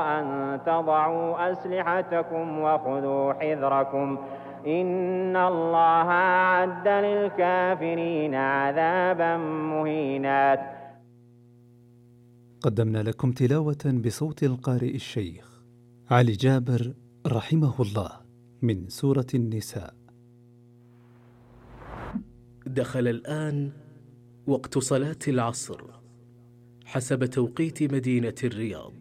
أن تضعوا أسلحتكم وخذوا حذركم إن الله أعد للكافرين عذابا مهينا. قدمنا لكم تلاوة بصوت القارئ الشيخ علي جابر رحمه الله من سورة النساء. دخل الآن وقت صلاة العصر حسب توقيت مدينة الرياض.